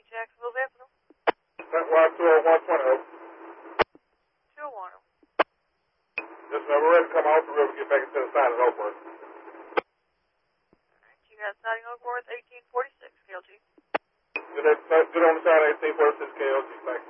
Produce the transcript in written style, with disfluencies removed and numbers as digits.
Jacksonville Avenue. Statewide 20120. 210. Just now, we're ready to come off the river, get back into the side of Oakworth. Alright, you got siding Oakworth 1846, KLG. Get on the side of 1846 KLG, thank you.